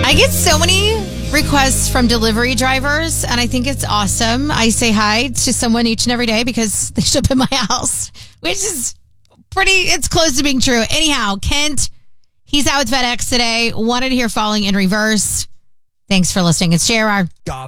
I get so many requests from delivery drivers, and I think it's awesome. I say hi to someone each and every day because they ship in my house, which is it's close to being true. Anyhow, Kent, he's out with FedEx today. Wanted to hear Falling in Reverse. Thanks for listening. It's JRR.